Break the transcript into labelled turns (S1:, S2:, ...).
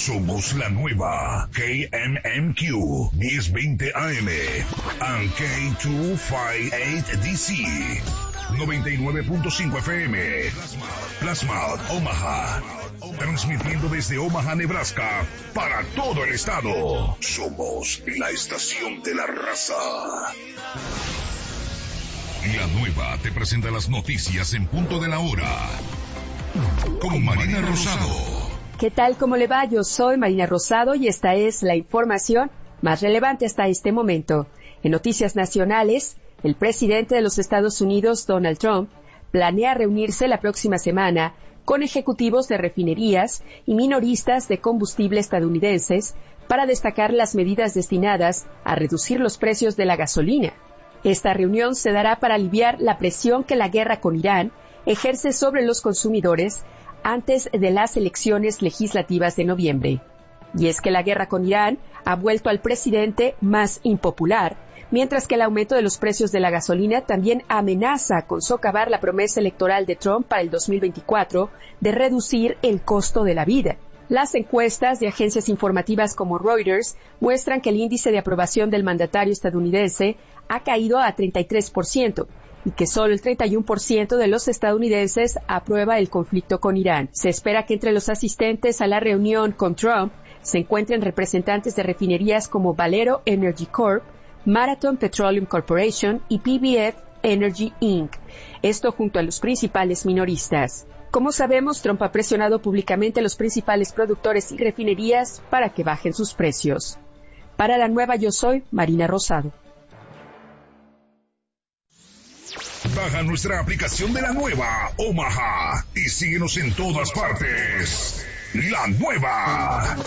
S1: Somos la nueva KMMQ 1020 AM and K258DC 99.5 FM. Plasma, Omaha. Transmitiendo desde Omaha, Nebraska, para todo el estado. Somos la estación de la raza. La nueva te presenta las noticias en punto de la hora. Con Marina Rosado.
S2: ¿Qué tal? ¿Cómo le va? Yo soy Marina Rosado y esta es la información más relevante hasta este momento. En noticias nacionales, el presidente de los Estados Unidos, Donald Trump, planea reunirse la próxima semana con ejecutivos de refinerías y minoristas de combustible estadounidenses para destacar las medidas destinadas a reducir los precios de la gasolina. Esta reunión se dará para aliviar la presión que la guerra con Irán ejerce sobre los consumidores antes de las elecciones legislativas de noviembre. Y es que la guerra con Irán ha vuelto al presidente más impopular, mientras que el aumento de los precios de la gasolina también amenaza con socavar la promesa electoral de Trump para el 2024 de reducir el costo de la vida. Las encuestas de agencias informativas como Reuters muestran que el índice de aprobación del mandatario estadounidense ha caído a 33%, y que solo el 31% de los estadounidenses aprueba el conflicto con Irán. Se espera que entre los asistentes a la reunión con Trump se encuentren representantes de refinerías como Valero Energy Corp., Marathon Petroleum Corporation y PBF Energy Inc., esto junto a los principales minoristas. Como sabemos, Trump ha presionado públicamente a los principales productores y refinerías para que bajen sus precios. Para la nueva Yo Soy, Marina Rosado.
S1: Baja nuestra aplicación de la nueva Omaha y síguenos en todas partes. La nueva.